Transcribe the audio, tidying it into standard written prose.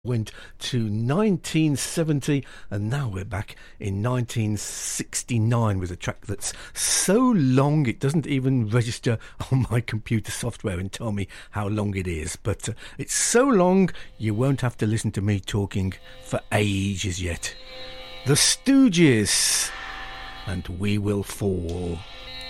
Went to 1970, and now we're back in 1969 with a track that's so long it doesn't even register on my computer software and tell me how long it is. But it's so long you won't have to listen to me talking for ages yet. The Stooges and We Will Fall.